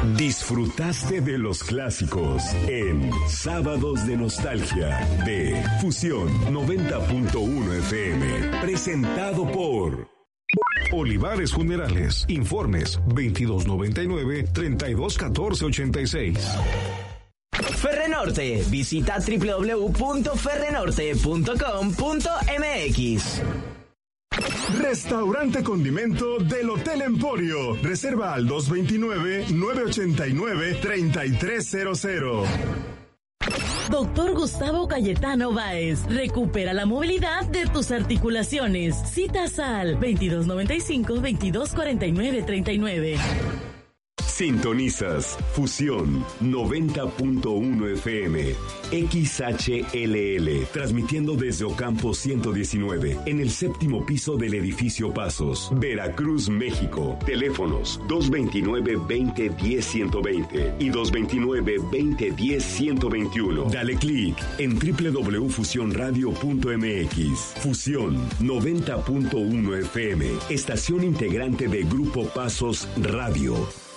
Disfrutaste de los clásicos en Sábados de Nostalgia de Fusión 90.1 FM. Presentado por Olivares Funerales. Informes 2299-321486. Ferrenorte. Visita www.ferrenorte.com.mx. Restaurante Condimento del Hotel Emporio. Reserva al 229-989-3300. Doctor Gustavo Cayetano Báez. Recupera la movilidad de tus articulaciones. Citas al 2295-2249-39. Sintonizas Fusión 90.1 FM XHLL, transmitiendo desde Ocampo 119 en el séptimo piso del edificio Pasos, Veracruz, México. Teléfonos 229-2010-120 y 229-2010-121. Dale clic en www.fusionradio.mx. Fusión 90.1 FM, estación integrante de Grupo Pasos Radio.